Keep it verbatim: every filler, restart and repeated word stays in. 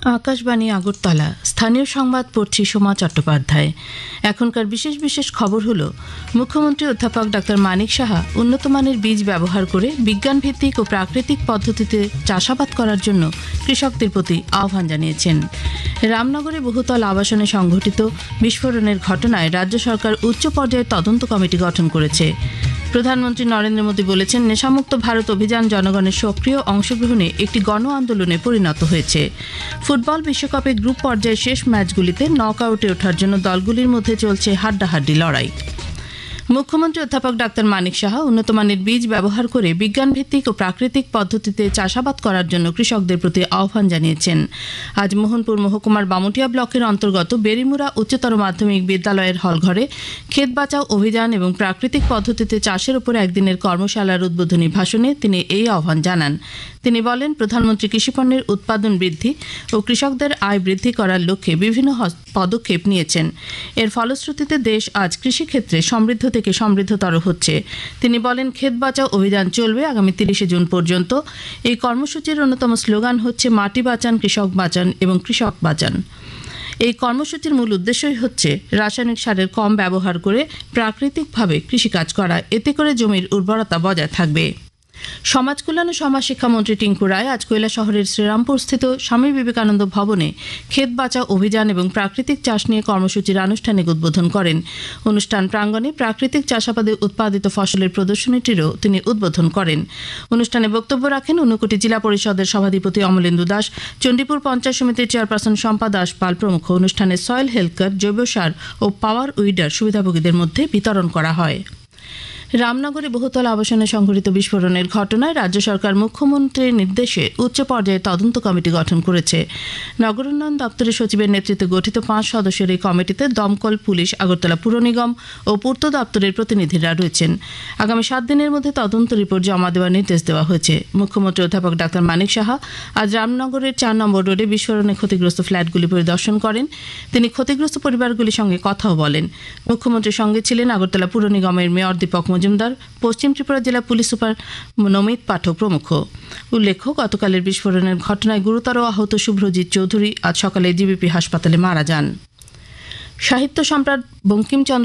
আকাশবাণী আগরতলা। স্থানীয় সংবাদ পড়ছি সোমা চট্টোপাধ্যায়। এখনকার বিশেষ বিশেষ খবর হলো, মুখ্যমন্ত্রী অধ্যাপক ডাক্তার মানিক সাহা উন্নতমানের বীজ ব্যবহার করে বিজ্ঞানভিত্তিক ও প্রাকৃতিক পদ্ধতিতে চাষাবাদ করার জন্য কৃষকদের প্রতি আহ্বান জানিয়েছেন। রামনগরে বহুতল আবাসনে সংঘটিত বিস্ফোরণের ঘটনায় রাজ্য সরকার উচ্চ পর্যায়ের তদন্ত কমিটি গঠন করেছে। প্রধানমন্ত্রী নরেন্দ্র মোদী বলেছেন, নেশামুক্ত ভারত অভিযান জনগণের সক্রিয় অংশগ্রহণে একটি গণ আন্দোলনে পরিণত হয়েছে। ফুটবল বিশ্বকাপে গ্রুপ পর্যায়ের শেষ ম্যাচগুলিতে নক আউটে ওঠার জন্য দলগুলির মধ্যে চলছে হাড্ডাহাড্ডি লড়াই। মুখ্যমন্ত্রী অধ্যাপক ডাক্তার মানিক সাহা উন্নতমানের বীজ ব্যবহার করে বিজ্ঞানভিত্তিক ও প্রাকৃতিক পদ্ধতিতে চাষাবাদ করার জন্য কৃষকদের প্রতি আহ্বান জানিয়েছেন। আজ মোহনপুর মহকুমার বামুটিয়া ব্লকের অন্তর্গত বেরিমুড়া উচ্চতর মাধ্যমিক বিদ্যালয়ের হলঘরে ক্ষেত বাঁচাও অভিযান এবং প্রাকৃতিক পদ্ধতিতে চাষের উপর একদিনের কর্মশালার উদ্বোধনী ভাষণে তিনি এই আহ্বান জানান। তিনি বলেন, প্রধানমন্ত্রী কৃষিপণ্যের উৎপাদন বৃদ্ধি ও কৃষকদের আয় বৃদ্ধি করার লক্ষ্যে বিভিন্ন পদক্ষেপ নিয়েছেন। এর ফলশ্রুতিতে দেশ আজ কৃষিক্ষেত্রে সমৃদ্ধ থেকে সমৃদ্ধতর হচ্ছে। তিনি বলেন, ক্ষেত বাঁচাও অভিযান চলবে আগামী তিরিশে জুন পর্যন্ত। এই কর্মসূচির অন্যতম স্লোগান হচ্ছে মাটি বাঁচান, কৃষক বাঁচান এবং কৃষক বাঁচান। এই কর্মসূচির মূল উদ্দেশ্যই হচ্ছে রাসায়নিক সারের কম ব্যবহার করে প্রাকৃতিকভাবে কৃষিকাজ করা। এতে করে জমির উর্বরতা বজায় থাকবে। সমাজ কল্যাণ ও সমাজ শিক্ষামন্ত্রী টিঙ্কু রায় আজ কৈলাসহরের শ্রীরামপুরস্থিত স্বামী বিবেকানন্দ ভবনে ক্ষেত বাঁচাও অভিযান এবং প্রাকৃতিক চাষ নিয়ে কর্মসূচির আনুষ্ঠানিক উদ্বোধন করেন। অনুষ্ঠান প্রাঙ্গণে প্রাকৃতিক চাষাবাদে উৎপাদিত ফসলের প্রদর্শনীটিরও তিনি উদ্বোধন করেন। অনুষ্ঠানে বক্তব্য রাখেন ঊনকোটি জেলা পরিষদের সভাধিপতি অমলেন্দু দাস, চণ্ডীপুর পঞ্চায়েত সমিতির চেয়ারপারসন শম্পা দাস পাল প্রমুখ। অনুষ্ঠানে সয়েল হেলথ কার্ড, জৈব সার ও পাওয়ার উইডার সুবিধাভোগীদের মধ্যে বিতরণ করা হয়। রামনগরে বহুতল আবাসনে সংঘটিত বিস্ফোরণের ঘটনায় রাজ্য সরকার মুখ্যমন্ত্রীর নির্দেশে উচ্চ পর্যায়ে তদন্ত কমিটি গঠন করেছে। নগর উন্নয়ন দপ্তরের সচিবের নেতৃত্বে গঠিত পাঁচ সদস্যের এই কমিটিতে দমকল, পুলিশ, আগরতলা পুর নিগম ও পূর্ত দপ্তরের প্রতিনিধিরা রয়েছেন। আগামী সাত দিনের মধ্যে তদন্ত রিপোর্ট জমা দেওয়ার নির্দেশ দেওয়া হয়েছে। মুখ্যমন্ত্রী অধ্যাপক ডাক্তার মানিক সাহা আজ রামনগরের চার নম্বর রোডে বিস্ফোরণে ক্ষতিগ্রস্ত ফ্ল্যাটগুলি পরিদর্শন করেন। তিনি ক্ষতিগ্রস্ত পরিবারগুলির সঙ্গে কথাও বলেন। মুখ্যমন্ত্রীর সঙ্গে ছিলেন আগরতলা পুর নিগমের মেয়র দীপক মজুমদার, পশ্চিম ত্রিপুরা জেলা পুলিশ সুপার নমিত পাঠক প্রমুখ। উল্লেখ্য, গতকালের বিস্ফোরণের ঘটনায় গুরুতর আহত শুভ্রজিৎ চৌধুরী আজ সকালে জিবিপি হাসপাতালে মারা যান। সাহিত্য সম্রাট বঙ্কিমচন্দ্র